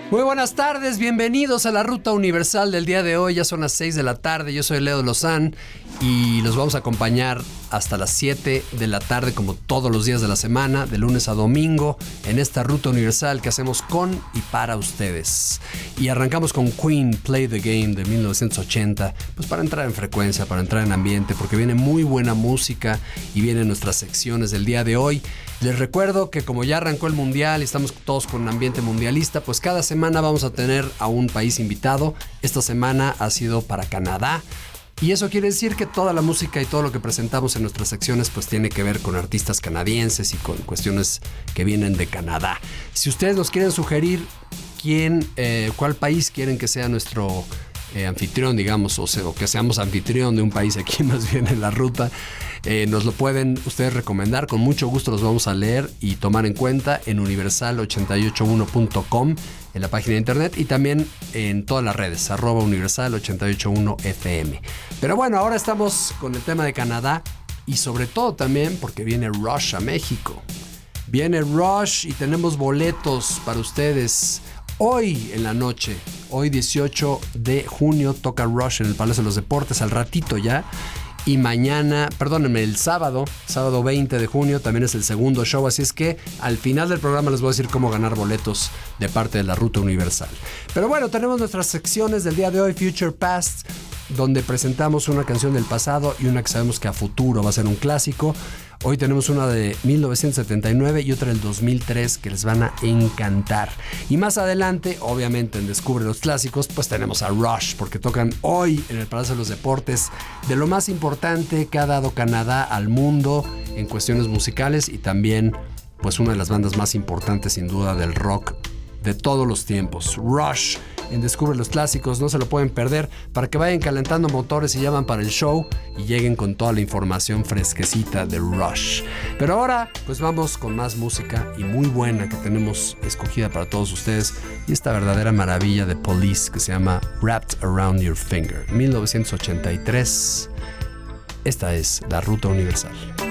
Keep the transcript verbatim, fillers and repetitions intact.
Muy buenas tardes, bienvenidos a la Ruta Universal del día de hoy. Ya son las seis de la tarde, yo soy Leo Lozán y los vamos a acompañar hasta las siete de la tarde, como todos los días de la semana, de lunes a domingo, en esta Ruta Universal que hacemos con y para ustedes. Y arrancamos con Queen, Play the Game, de mil novecientos ochenta, pues para entrar en frecuencia, para entrar en ambiente, porque viene muy buena música y vienen nuestras secciones del día de hoy. Les recuerdo que como ya arrancó el Mundial y estamos todos con un ambiente mundialista, pues cada semana vamos a tener a un país invitado. Esta semana ha sido para Canadá. Y eso quiere decir que toda la música y todo lo que presentamos en nuestras secciones pues tiene que ver con artistas canadienses y con cuestiones que vienen de Canadá. Si ustedes nos quieren sugerir quién, eh, cuál país quieren que sea nuestro eh, anfitrión, digamos, o, sea, o que seamos anfitrión de un país aquí más bien en la ruta, eh, nos lo pueden ustedes recomendar. Con mucho gusto los vamos a leer y tomar en cuenta en universal ochenta y ocho uno punto com, en la página de internet, y también en todas las redes, arroba universal ochenta y ocho uno F M. Pero bueno, ahora estamos con el tema de Canadá y sobre todo también porque viene Rush a México. Viene Rush y tenemos boletos para ustedes hoy en la noche. Hoy dieciocho de junio toca Rush en el Palacio de los Deportes, al ratito ya. Y mañana, perdónenme, el sábado, sábado veinte de junio, también es el segundo show. Así es que al final del programa les voy a decir cómo ganar boletos de parte de la Ruta Universal. Pero bueno, tenemos nuestras secciones del día de hoy, Future Past, donde presentamos una canción del pasado y una que sabemos que a futuro va a ser un clásico. Hoy tenemos una de mil novecientos setenta y nueve y otra del dos mil tres que les van a encantar. Y más adelante, obviamente en Descubre los Clásicos, pues tenemos a Rush, porque tocan hoy en el Palacio de los Deportes de lo más importante que ha dado Canadá al mundo en cuestiones musicales y también pues una de las bandas más importantes sin duda del rock de todos los tiempos. Rush en Descubre los Clásicos, no se lo pueden perder, para que vayan calentando motores y llaman para el show y lleguen con toda la información fresquecita de Rush. Pero ahora pues vamos con más música y muy buena que tenemos escogida para todos ustedes, y esta verdadera maravilla de Police que se llama Wrapped Around Your Finger, mil novecientos ochenta y tres. Esta es la Ruta Universal.